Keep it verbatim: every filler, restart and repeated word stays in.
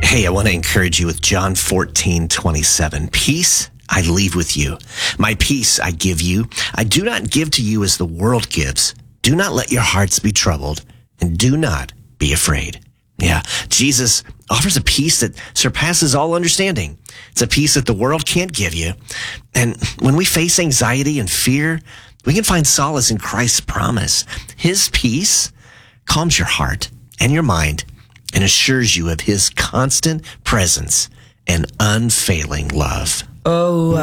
Hey, I want to encourage you with John fourteen twenty-seven. Peace I leave with you. My peace I give you. I do not give to you as the world gives. Do not let your hearts be troubled, and do not be afraid. Yeah, Jesus offers a peace that surpasses all understanding. It's a peace that the world can't give you. And when we face anxiety and fear, we can find solace in Christ's promise. His peace calms your heart and your mind and assures you of his constant presence and unfailing love. Oh,